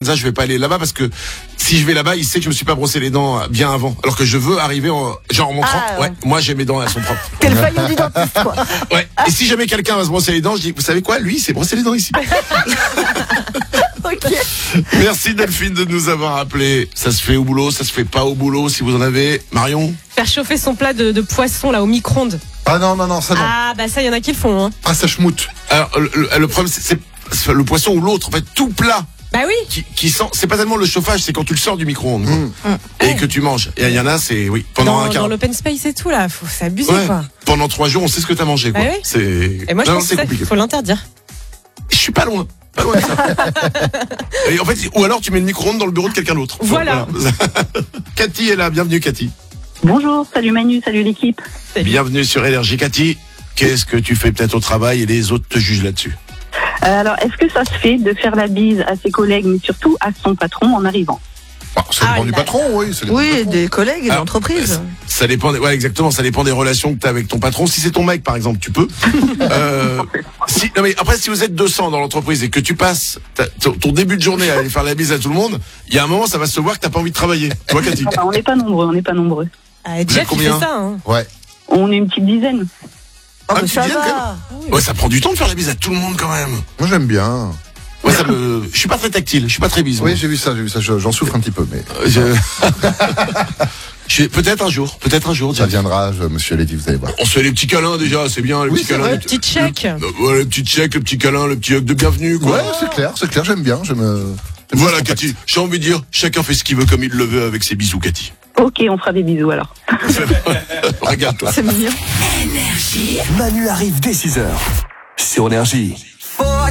ça, je vais pas aller là-bas parce que si je vais là-bas, il sait que je me suis pas brossé les dents bien avant. Alors que je veux arriver en montrant, ouais, moi j'ai mes dents, elles sont propres. T'es le faillot du dentiste, quoi. Ouais. Et si jamais quelqu'un va se brosser les dents, je dis, vous savez quoi, lui, il s'est brossé les dents ici. Ok. Merci Delphine de nous avoir appelé. Ça se fait au boulot, ça se fait pas au boulot, si vous en avez. Marion? Faire chauffer son plat de poisson là au micro-ondes. Ah non, ça non. Ah bah ça, il y en a qui le font. Hein. Ah, ça schmoute. Alors, le problème, c'est le poisson ou l'autre. En fait, tout plat Bah oui. qui sent, c'est pas tellement le chauffage, c'est quand tu le sors du micro-ondes. Et que tu manges. Et il y en a, c'est, oui, pendant un quart. Dans l'open space et tout là, faut s'abuser quoi. Pendant 3 jours, on sait ce que t'as mangé, quoi. Bah oui. C'est. Et moi je Non, pense c'est que compliqué. faut l'interdire. Je suis pas loin. Pas loin de ça. Et en fait, ou alors tu mets le micro-ondes dans le bureau de quelqu'un d'autre. Voilà. Cathy est là, bienvenue Cathy. Bonjour, salut Manu, salut l'équipe. Bienvenue sur Énergie. Cathy, qu'est-ce que tu fais peut-être au travail et les autres te jugent là-dessus? Alors, est-ce que ça se fait de faire la bise à ses collègues, mais surtout à son patron en arrivant? Ça dépend du patron, oui. Ça dépend du Oui, patron. des collègues et Alors, d'entreprises. Ça dépend, ouais, exactement. Ça dépend des relations que tu as avec ton patron. Si c'est ton mec, par exemple, tu peux. Non mais après, si vous êtes 200 dans l'entreprise et que tu passes ton début de journée à aller faire la bise à tout le monde, il y a un moment, ça va se voir que t'as pas envie de travailler. Tu vois, Cathy? Enfin, on n'est pas nombreux. Ah, êtes Jeff il combien fait ça. Hein. Ouais. On est une petite dizaine. Oh, mais tu ça viens, quand va. Ouais, ça prend du temps de faire la bise à tout le monde quand même. Moi, j'aime bien. Ouais, je suis pas très tactile, je suis pas très bise. Oui, j'ai vu ça. J'en souffre un petit peu, mais Peut-être un jour, ça viendra, monsieur Lévy, vous allez voir. On se fait les petits câlins déjà, c'est bien, les Oui, petits c'est câlins. vrai. Petit check. Ouais, les petits checks, le petit câlin, le petit hug de bienvenue, quoi. Ouais, c'est clair, j'aime bien. Voilà, Cathy, j'ai envie de dire, chacun fait ce qu'il veut comme il le veut avec ses bisous, Cathy. Ok, on fera des bisous alors. Regarde-toi. C'est mignon. Manu arrive dès 6h sur Énergie.